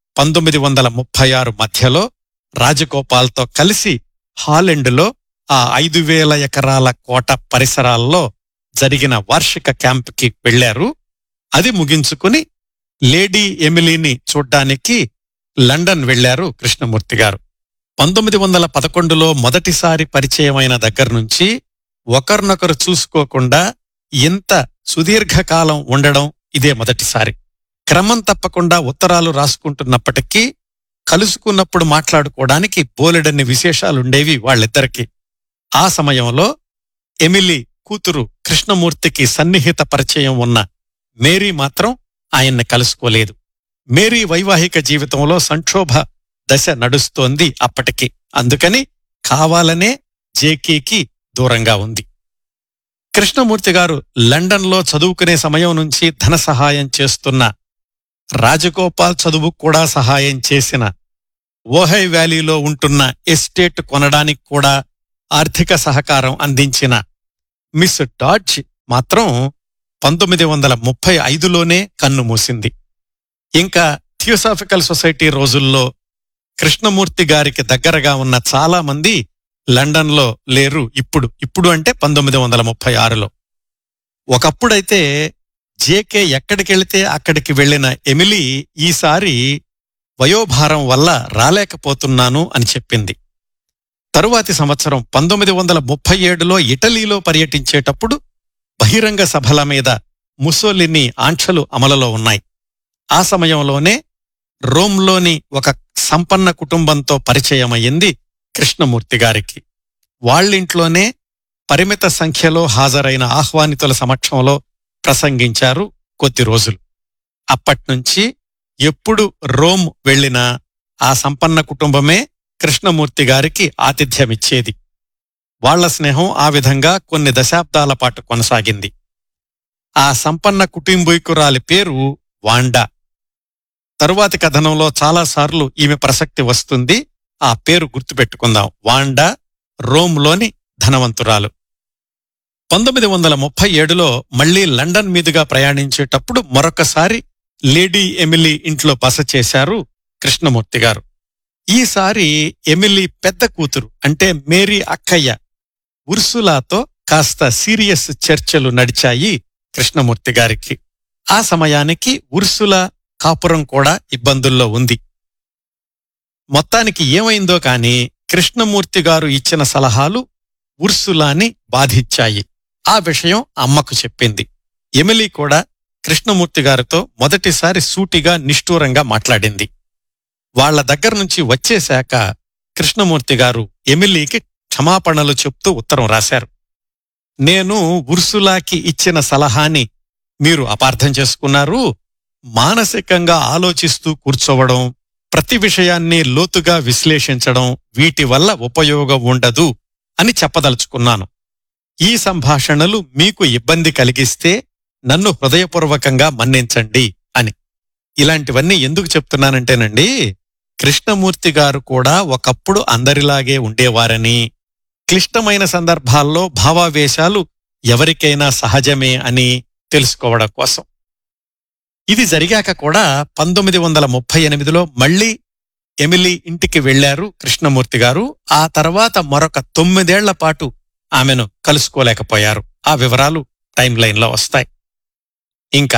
1936 మధ్యలో రాజగోపాల్తో కలిసి హాలెండ్లో ఆ 5,000 ఎకరాల కోట పరిసరాల్లో జరిగిన వార్షిక క్యాంప్కి వెళ్లారు. అది ముగించుకుని లేడీ ఎమిలీని చూడ్డానికి లండన్ వెళ్లారు కృష్ణమూర్తి గారు. 1911లో మొదటిసారి పరిచయమైన దగ్గర్నుంచి ఒకరినొకరు చూసుకోకుండా ఇంత సుదీర్ఘకాలం ఉండడం ఇదే మొదటిసారి. క్రమం తప్పకుండా ఉత్తరాలు రాసుకుంటున్నప్పటికీ కలుసుకున్నప్పుడు మాట్లాడుకోవడానికి బోలెడన్ని విశేషాలుండేవి వాళ్ళిద్దరికీ. ఆ సమయంలో ఎమిలీ కూతురు కృష్ణమూర్తికి సన్నిహిత పరిచయం ఉన్న మేరీ మాత్రం ఆయన్ని కలుసుకోలేదు. మేరీ వైవాహిక జీవితంలో సంక్షోభ దశ నడుస్తోంది అప్పటికి. అందుకని కావాలనే జేకీకి దూరంగా ఉంది. కృష్ణమూర్తి గారు లండన్లో చదువుకునే సమయం నుంచి ధన సహాయం చేస్తున్న, రాజగోపాల్ చదువుకు కూడా సహాయం చేసిన, ఓహై వ్యాలీలో ఉంటున్న ఎస్టేట్ కొనడానికి కూడా ఆర్థిక సహకారం అందించిన మిస్ డాడ్జ్ మాత్రం 1935లోనే కన్నుమూసింది. ఇంకా థియోసాఫికల్ సొసైటీ రోజుల్లో కృష్ణమూర్తి గారికి దగ్గరగా ఉన్న చాలా మంది లండన్లో లేరు. ఇప్పుడు అంటే 1936లో. ఒకప్పుడైతే జేకే ఎక్కడికెళితే అక్కడికి వెళ్లిన ఎమిలీ ఈసారి వయోభారం వల్ల రాలేకపోతున్నాను అని చెప్పింది. తరువాతి సంవత్సరం 1937లో ఇటలీలో పర్యటించేటప్పుడు బహిరంగ సభల మీద ముసోలిని ఆంక్షలు అమలులో ఉన్నాయి. ఆ సమయంలోనే రోమ్లోని ఒక సంపన్న కుటుంబంతో పరిచయమయ్యింది కృష్ణమూర్తి గారికి. వాళ్ళింట్లోనే పరిమిత సంఖ్యలో హాజరైన ఆహ్వానితుల సమక్షంలో ప్రసంగించారు కొద్ది రోజులు. అప్పట్నుంచి ఎప్పుడు రోమ్ వెళ్లినా ఆ సంపన్న కుటుంబమే కృష్ణమూర్తి గారికి ఆతిథ్యమిచ్చేది. వాళ్ల స్నేహం ఆ విధంగా కొన్ని దశాబ్దాల పాటు కొనసాగింది. ఆ సంపన్న కుటుంబీకురాలి పేరు వాండా. తరువాతి కథనంలో చాలాసార్లు ఈమె ప్రసక్తి వస్తుంది. ఆ పేరు గుర్తుపెట్టుకుందాం. వాండా రోమ్లోని ధనవంతురాలు. 1937లో మళ్లీ లండన్ మీదుగా ప్రయాణించేటప్పుడు మరొకసారి లేడీ ఎమిలీ ఇంట్లో బస చేశారు కృష్ణమూర్తి గారు. ఈసారి ఎమిలీ పెద్ద కూతురు అంటే మేరీ అక్కయ్య ఉర్సులాతో కాస్త సీరియస్ చర్చలు నడిచాయి కృష్ణమూర్తి గారికి. ఆ సమయానికి ఉర్సులా కాపురం కూడా ఇబ్బందుల్లో ఉంది. మొత్తానికి ఏమైందో కాని కృష్ణమూర్తి గారు ఇచ్చిన సలహాలు ఉర్సులాని బాధించాయి. ఆ విషయం అమ్మకు చెప్పింది. ఎమిలీ కూడా కృష్ణమూర్తి గారితో మొదటిసారి సూటిగా నిష్ఠూరంగా మాట్లాడింది. వాళ్ల దగ్గర్నుంచి వచ్చేశాక కృష్ణమూర్తి గారు ఎమిలీకి క్షమాపణలు చెప్తూ ఉత్తరం రాశారు. నేను ఉర్సులాకి ఇచ్చిన సలహాని మీరు అపార్థం చేసుకున్నారు. మానసికంగా ఆలోచిస్తూ కూర్చోవడం, ప్రతి విషయాన్ని లోతుగా విశ్లేషించడం, వీటి వల్ల ఉపయోగం ఉండదు అని చెప్పదలుచుకున్నాను. ఈ సంభాషణలు మీకు ఇబ్బంది కలిగిస్తే నన్ను హృదయపూర్వకంగా మన్నించండి అని. ఇలాంటివన్నీ ఎందుకు చెప్తున్నానంటేనండి, కృష్ణమూర్తి గారు కూడా ఒకప్పుడు అందరిలాగే ఉండేవారని, క్లిష్టమైన సందర్భాల్లో భావావేశాలు ఎవరికైనా సహజమే అని తెలుసుకోవడం కోసం. ఇది జరిగాక కూడా 1938లో మళ్లీ ఎమిలీ ఇంటికి వెళ్లారు కృష్ణమూర్తి గారు. ఆ తర్వాత మరొక 9 ఏళ్ల పాటు ఆమెను కలుసుకోలేకపోయారు. ఆ వివరాలు టైం లైన్లో వస్తాయి. ఇంకా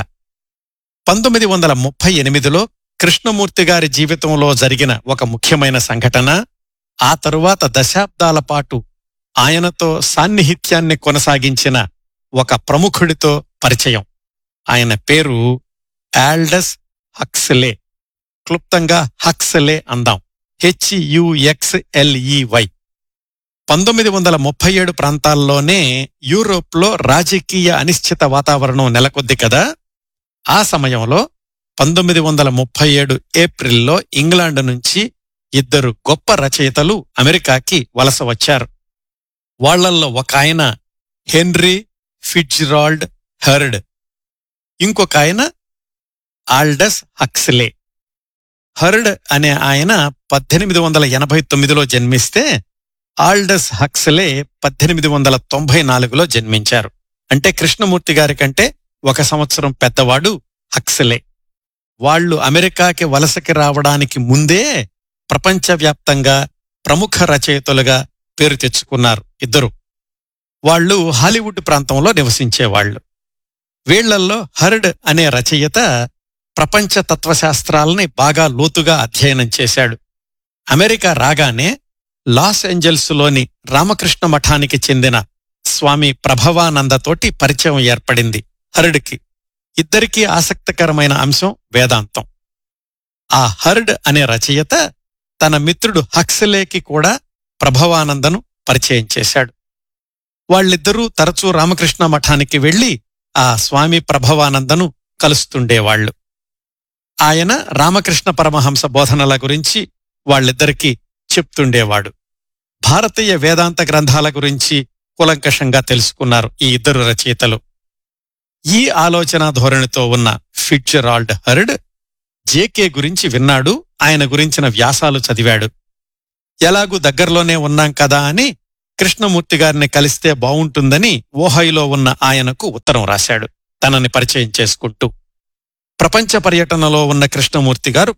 1938లో కృష్ణమూర్తి గారి జీవితంలో జరిగిన ఒక ముఖ్యమైన సంఘటన, ఆ తరువాత దశాబ్దాల పాటు ఆయనతో సాన్నిహిత్యాన్ని కొనసాగించిన ఒక ప్రముఖుడితో పరిచయం. ఆయన పేరు ఆల్డస్ హక్స్లే. క్లుప్తంగా హక్స్లే అందాం. HUXLEY. 1937 ప్రాంతాల్లోనే యూరోప్లో రాజకీయ అనిశ్చిత వాతావరణం నెలకొద్ది కదా. ఆ సమయంలో 1937 ఏప్రిల్లో ఇంగ్లాండ్ నుంచి 2 గొప్ప రచయితలు అమెరికాకి వలస వచ్చారు. వాళ్లల్లో ఒక ఆయన హెన్రీ ఫిట్జ్రాల్డ్ హెర్డ్, ఇంకొక ఆయన ఆల్డస్ హక్స్లే. హెర్డ్ అనే ఆయన 1889లో జన్మిస్తే ఆల్డస్ హక్స్లే 1894లో జన్మించారు. అంటే కృష్ణమూర్తి గారి కంటే 1 సంవత్సరం పెద్దవాడు హక్స్లే. వాళ్లు అమెరికాకి వలసకి రావడానికి ముందే ప్రపంచవ్యాప్తంగా ప్రముఖ రచయితలుగా పేరు తెచ్చుకున్నారు ఇద్దరు. వాళ్లు హాలీవుడ్ ప్రాంతంలో నివసించేవాళ్లు. వీళ్లల్లో హెర్డ్ అనే రచయిత ప్రపంచ తత్వశాస్త్రాలని బాగా లోతుగా అధ్యయనం చేశాడు. అమెరికా రాగానే లాస్ ఏంజల్స్లోని రామకృష్ణ మఠానికి చెందిన స్వామి ప్రభవానందతోటి పరిచయం ఏర్పడింది హెర్డ్కి. ఇద్దరికీ ఆసక్తికరమైన అంశం వేదాంతం. ఆ హెర్డ్ అనే రచయిత తన మిత్రుడు హక్స్లేకి కూడా ప్రభవానందను పరిచయం చేశాడు. వాళ్ళిద్దరూ తరచూ రామకృష్ణ మఠానికి వెళ్లి ఆ స్వామి ప్రభవానందను కలుస్తుండేవాళ్లు. ఆయన రామకృష్ణ పరమహంస బోధనల గురించి వాళ్ళిద్దరికీ చెప్తుండేవాడు. భారతీయ వేదాంత గ్రంథాల గురించి కూలంకషంగా తెలుసుకున్నారు ఈ ఇద్దరు రచయితలు. ఈ ఆలోచన ధోరణితో ఉన్న ఫిట్జ్రాల్డ్ హెర్డ్ జేకే గురించి విన్నాడు. ఆయన గురించిన వ్యాసాలు చదివాడు. ఎలాగూ దగ్గరలోనే ఉన్నాం కదా అని కృష్ణమూర్తి గారిని కలిస్తే బావుంటుందని ఓహైలో ఉన్న ఆయనకు ఉత్తరం రాశాడు తనని పరిచయం చేసుకుంటూ. ప్రపంచ పర్యటనలో ఉన్న కృష్ణమూర్తి గారు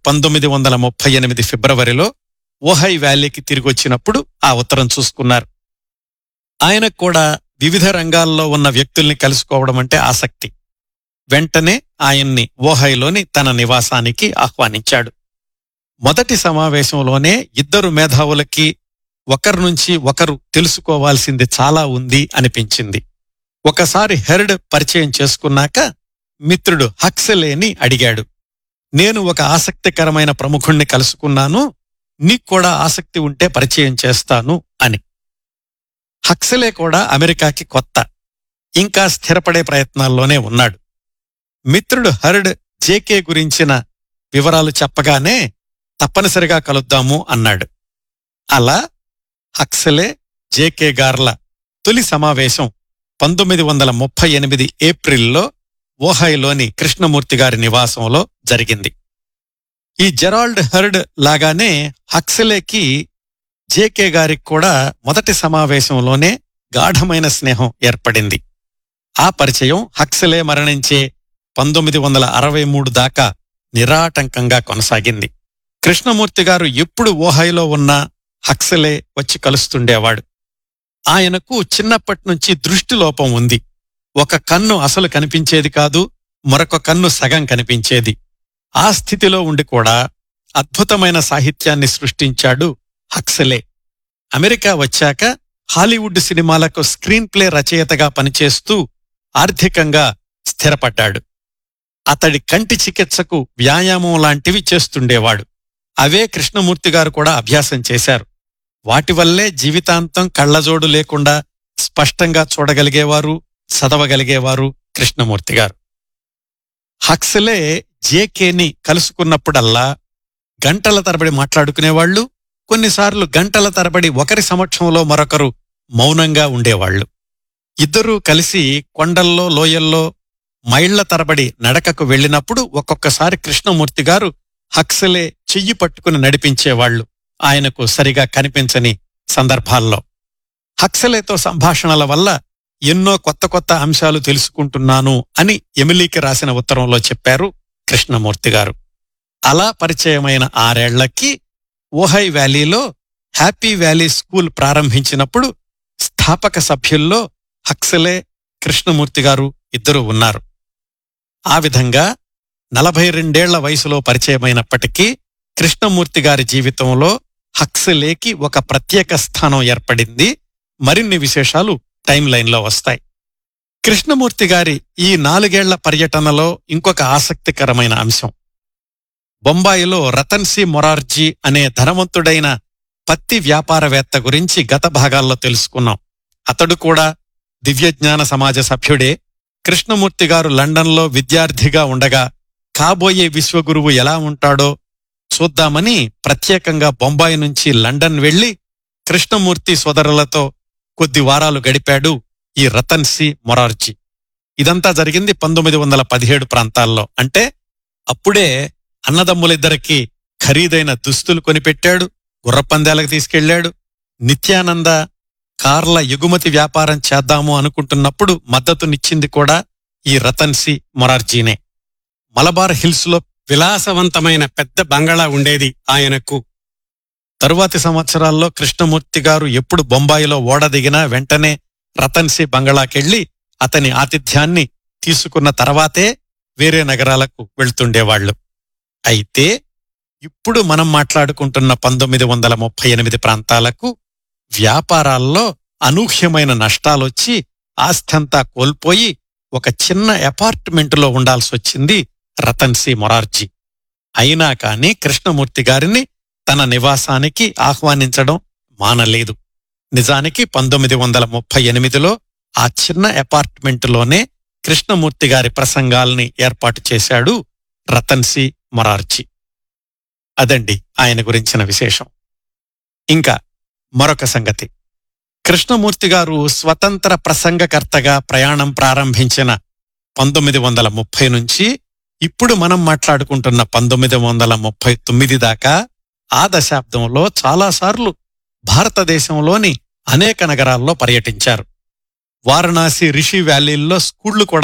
1938 ఫిబ్రవరిలో ఓహై వ్యాలీకి తిరిగొచ్చినప్పుడు ఆ ఉత్తరం చూసుకున్నారు. ఆయనకు కూడా వివిధ రంగాల్లో ఉన్న వ్యక్తుల్ని కలుసుకోవడం అంటే ఆసక్తి. వెంటనే ఆయన్ని ఓహైలోని తన నివాసానికి ఆహ్వానించాడు. మొదటి సమావేశంలోనే ఇద్దరు మేధావులకి ఒకరి నుంచి ఒకరు తెలుసుకోవాల్సింది చాలా ఉంది అనిపించింది. ఒకసారి హెర్డ్ పరిచయం చేసుకున్నాక మిత్రుడు హక్స్లేని అడిగాడు, నేను ఒక ఆసక్తికరమైన ప్రముఖుణ్ణి కలుసుకున్నాను, నీక్కూడా ఆసక్తి ఉంటే పరిచయం చేస్తాను అని. హక్స్లే కూడా అమెరికాకి కొత్త, ఇంకా స్థిరపడే ప్రయత్నాల్లోనే ఉన్నాడు. మిత్రుడు హెర్డ్ జేకే గురించిన వివరాలు చెప్పగానే తప్పనిసరిగా కలుద్దాము అన్నాడు. అలా హక్స్లే జేకే గార్ల తొలి సమావేశం 1938 ఏప్రిల్లో ఓహైలోని కృష్ణమూర్తి గారి నివాసంలో జరిగింది. ఈ జెరాల్డ్ హెర్డ్ లాగానే హక్స్లేకి జేకే గారికి కూడా మొదటి సమావేశంలోనే గాఢమైన స్నేహం ఏర్పడింది. ఆ పరిచయం హక్సలే మరణించే 1963 దాకా నిరాటంకంగా కొనసాగింది. కృష్ణమూర్తి గారు ఎప్పుడు ఓహాయిలో ఉన్నా హక్సలే వచ్చి కలుస్తుండేవాడు. ఆయనకు చిన్నప్పటినుంచి దృష్టిలోపం ఉంది. ఒక కన్ను అసలు కనిపించేది కాదు, మరొక కన్ను సగం కనిపించేది. ఆ స్థితిలో ఉండి కూడా అద్భుతమైన సాహిత్యాన్ని సృష్టించాడు హక్సలే. అమెరికా వచ్చాక హాలీవుడ్ సినిమాలకు స్క్రీన్ ప్లే రచయితగా పనిచేస్తూ ఆర్థికంగా స్థిరపడ్డాడు. అతడి కంటి చికిత్సకు వ్యాయామం లాంటివి చేస్తుండేవాడు. అవే కృష్ణమూర్తి గారు కూడా అభ్యాసం చేశారు. వాటి వల్లే జీవితాంతం కళ్లజోడు లేకుండా స్పష్టంగా చూడగలిగేవారు, చదవగలిగేవారు కృష్ణమూర్తి గారు. హక్సలే జేకేని కలుసుకున్నప్పుడల్లా గంటల తరబడి మాట్లాడుకునేవాళ్లు. కొన్నిసార్లు గంటల తరబడి ఒకరి సమక్షంలో మరొకరు మౌనంగా ఉండేవాళ్లు. ఇద్దరూ కలిసి కొండల్లో, లోయల్లో మైళ్ల తరబడి నడకకు వెళ్లినప్పుడు ఒక్కొక్కసారి కృష్ణమూర్తి గారు హక్సలే చెయ్యి పట్టుకుని నడిపించేవాళ్లు, ఆయనకు సరిగా కనిపించని సందర్భాల్లో. హక్సలేతో సంభాషణల వల్ల ఎన్నో కొత్త కొత్త అంశాలు తెలుసుకుంటున్నాను అని ఎమిలీకి రాసిన ఉత్తరంలో చెప్పారు కృష్ణమూర్తి గారు. అలా పరిచయమైన 6 ఏళ్లకి ఓహై వ్యాలీలో హ్యాపీ వ్యాలీ స్కూల్ ప్రారంభించినప్పుడు స్థాపక సభ్యుల్లో హక్సలే, కృష్ణమూర్తి గారు ఇద్దరూ ఉన్నారు. ఆ విధంగా 42 వయసులో పరిచయమైనప్పటికీ కృష్ణమూర్తి గారి జీవితంలో హక్సలేకి ఒక ప్రత్యేక స్థానం ఏర్పడింది. మరిన్ని విశేషాలు టైం లైన్లో వస్తాయి. కృష్ణమూర్తి గారి ఈ 4 ఏళ్ల పర్యటనలో ఇంకొక ఆసక్తికరమైన అంశం. బొంబాయిలో రతన్ సి మొరార్జీ అనే ధనవంతుడైన పత్తి వ్యాపారవేత్త గురించి గత భాగాల్లో తెలుసుకున్నాం. అతడు కూడా దివ్యజ్ఞాన సమాజ సభ్యుడే. కృష్ణమూర్తి గారు లండన్లో విద్యార్థిగా ఉండగా కాబోయే విశ్వగురువు ఎలా ఉంటాడో చూద్దామని ప్రత్యేకంగా బొంబాయి నుంచి లండన్ వెళ్లి కృష్ణమూర్తి సోదరులతో కొద్ది వారాలు గడిపాడు ఈ రతన్ సి మొరార్జీ. ఇదంతా జరిగింది 1917 ప్రాంతాల్లో. అంటే అప్పుడే అన్నదమ్ములిద్దరికీ ఖరీదైన దుస్తులు కొనిపెట్టాడు, గుర్రపందాలకు తీసుకెళ్లాడు. నిత్యానంద కార్ల ఎగుమతి వ్యాపారం చేద్దాము అనుకుంటున్నప్పుడు మద్దతునిచ్చింది కూడా ఈ రతన్ సి మొరార్జీనే. మలబార్ హిల్స్ లో విలాసవంతమైన పెద్ద బంగళా ఉండేది ఆయనకు. తరువాతి సంవత్సరాల్లో కృష్ణమూర్తి గారు ఎప్పుడు బొంబాయిలో ఓడదిగినా వెంటనే రతన్ సి బంగళాకెళ్లి అతని ఆతిథ్యాన్ని తీసుకున్న తర్వాతే వేరే నగరాలకు వెళ్తుండేవాళ్లు. అయితే ఇప్పుడు మనం మాట్లాడుకుంటున్న 1938 ప్రాంతాలకు వ్యాపారాల్లో అనూహ్యమైన నష్టాలొచ్చి ఆస్థంతా కోల్పోయి ఒక చిన్న అపార్ట్మెంటులో ఉండాల్సొచ్చింది రతన్ సి మొరార్జీ. అయినా కాని కృష్ణమూర్తి గారిని తన నివాసానికి ఆహ్వానించడం మానలేదు. నిజానికి 1938లో ఆ చిన్న అపార్ట్మెంటులోనే కృష్ణమూర్తి గారి ప్రసంగాల్ని ఏర్పాటు చేశాడు రతన్ సి మొరార్జీ. అదండి ఆయన గురించిన విశేషం. ఇంకా మరొక సంగతి, కృష్ణమూర్తి గారు స్వతంత్ర ప్రసంగకర్తగా ప్రయాణం ప్రారంభించిన 1930 నుంచి ఇప్పుడు మనం మాట్లాడుకుంటున్న 1939 దాకా ఆ దశాబ్దంలో చాలాసార్లు భారతదేశంలోని అనేక నగరాల్లో పర్యటించారు. వారణాసి, రిషి వ్యాలీల్లో స్కూళ్లు కూడా